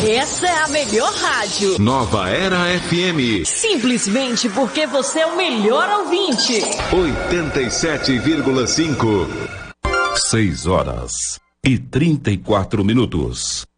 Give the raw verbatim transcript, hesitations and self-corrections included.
Essa é a melhor rádio. Nova Era F M. Simplesmente porque você é o melhor ouvinte. oitenta e sete vírgula cinco. Seis horas e trinta e quatro minutos.